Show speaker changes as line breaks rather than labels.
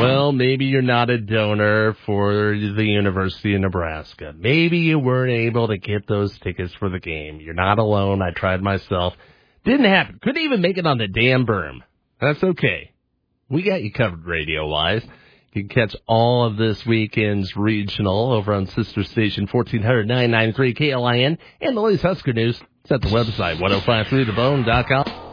Well, maybe you're not a donor for the University of Nebraska. Maybe you weren't able to get those tickets for the game. You're not alone. I tried myself. Didn't happen. Couldn't even make it on the damn berm. That's okay. We got you covered radio-wise. You can catch all of this weekend's regional over on Sister Station 1400 993 KLIN and the latest Husker news. It's at the website 1053thebone.com.